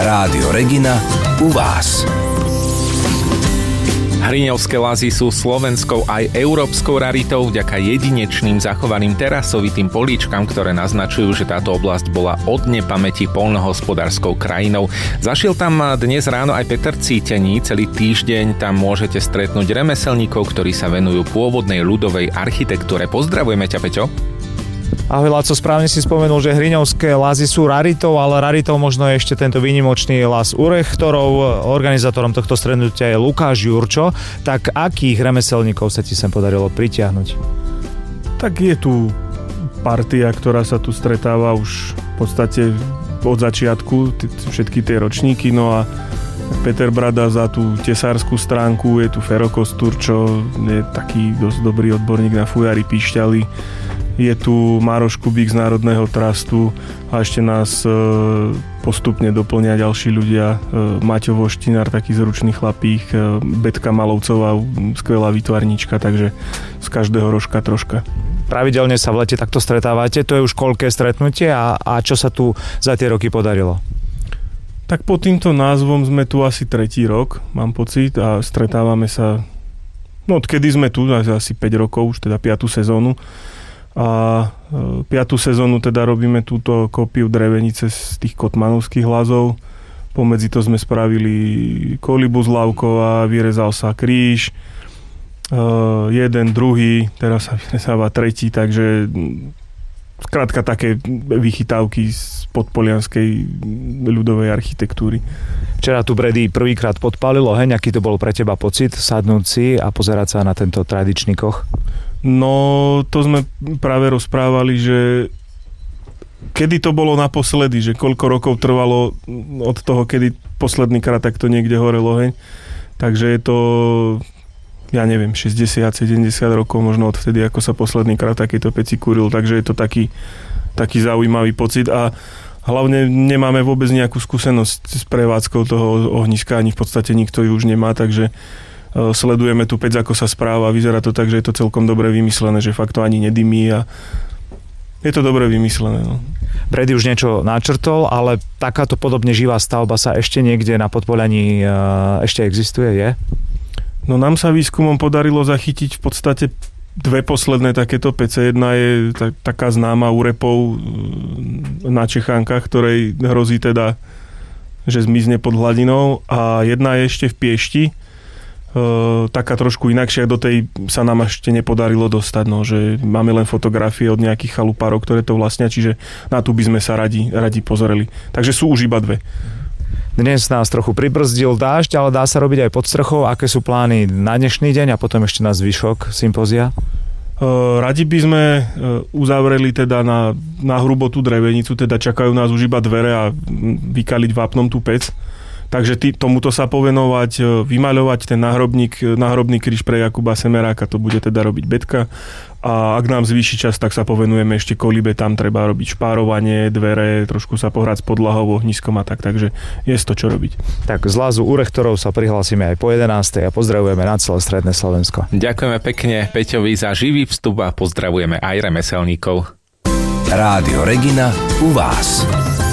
Rádio Regina u vás. Hriňovské lazy sú slovenskou aj európskou raritou vďaka jedinečným zachovaným terasovitým políčkam, ktoré naznačujú, že táto oblasť bola od nepamäti poľnohospodárskou krajinou. Zašiel tam dnes ráno aj Peter Cítený. Celý týždeň tam môžete stretnúť remeselníkov, ktorí sa venujú pôvodnej ľudovej architektúre. Pozdravujeme ťa, Peťo. Ahoj Laco, správne si spomenul, že Hriňovské lazy sú raritou, ale raritou možno je ešte tento výnimočný las Urech, ktorou organizátorom tohto stretnutia je Lukáš Jurčo. Tak akých remeselníkov sa ti sem podarilo pritiahnuť? Tak je tu partia, ktorá sa tu stretáva už v podstate od začiatku, všetky tie ročníky, no a Peter Brada za tú tesárskú stránku, je tu Fero Kostúr, čo je taký dosť dobrý odborník na fujary, píšťaly. Je tu Mároš Kubík z Národného trastu a ešte nás postupne doplnia ďalší ľudia. Maťo Voštinár, taký zručný chlapík, Betka Malovcová, skvelá výtvarníčka, takže z každého rožka troška. Pravidelne sa v lete takto stretávate, to je už koľké stretnutie a čo sa tu za tie roky podarilo? Tak pod týmto názvom sme tu asi 3. rok, mám pocit, a stretávame sa, no odkedy sme tu, asi 5 rokov, už teda 5. sezónu. A 5. sezónu teda robíme túto kópiu drevenice z tých kotmanovských lazov. Pomedzi to sme spravili kolibu z Lavkova, vyrezal sa kríž, jeden, druhý, teraz sa vyrezáva tretí, takže skrátka také vychytávky z podpolianskej ľudovej architektúry. Včera tu Brady prvýkrát podpálil oheň, aký to bol pre teba pocit sadnúť si a pozerať sa na tento tradičný koch? No, to sme práve rozprávali, že kedy to bolo naposledy, že koľko rokov trvalo od toho, kedy posledný krát takto niekde horel oheň. Takže je to, ja neviem, 60-70 rokov možno odvtedy, ako sa posledný krát takéto peci kúril. Takže je to taký zaujímavý pocit a hlavne nemáme vôbec nejakú skúsenosť s prevádzkou toho ohniska, ani v podstate nikto ju už nemá, takže sledujeme tu pec, ako sa správa. Vyzerá to tak, že je to celkom dobre vymyslené, že fakt to ani nedymí a je to dobre vymyslené. No. Brady už niečo načrtol, ale takáto podobne živá stavba sa ešte niekde na Podpoľaní ešte existuje, je? No nám sa výskumom podarilo zachytiť v podstate 2 posledné takéto pece. Jedna je taká známa u Repov na Čechánkach, ktorej hrozí teda, že zmizne pod hladinou, a jedna je ešte v Piešti, taká trošku inakšia, do tej sa nám ešte nepodarilo dostať, no, že máme len fotografie od nejakých chalupárov, ktoré to vlastnia, čiže na tú by sme sa radi pozreli. Takže sú už iba 2. Dnes nás trochu pribrzdil dážď, ale dá sa robiť aj pod strechou. Aké sú plány na dnešný deň a potom ešte na zvyšok sympózia? Radi by sme uzavreli teda na hrubotu drevenicu, teda čakajú nás už iba dvere a vykaliť vápnom tú pec. Takže tomuto sa povenovať, vymaľovať ten náhrobný kríž pre Jakuba Semeráka, to bude teda robiť Betka. A ak nám zvýši čas, tak sa povenujeme ešte kolibe, tam treba robiť špárovanie, dvere, trošku sa pohrať s podlahou, ohniskom a tak, takže je to čo robiť. Tak z lázu Urechtorov sa prihlásime aj po 11. a pozdravujeme na celé stredné Slovensko. Ďakujeme pekne Peťovi za živý vstup a pozdravujeme aj remeselníkov. Rádio Regina u vás.